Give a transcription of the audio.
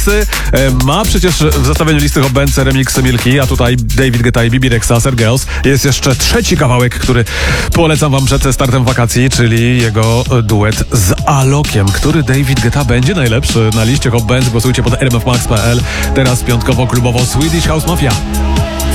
remiksy. Ma przecież w zestawieniu listy Hot Bence remiksy Milki, a tutaj David Guetta i Bibi Rexha, Sad Girls. Jest jeszcze trzeci kawałek, który polecam wam przed startem wakacji, czyli jego duet z Alokiem. Który David Guetta będzie najlepszy na liście Hot Bence? Głosujcie pod rmfmax.pl. Teraz piątkowo klubowo Swedish House Mafia.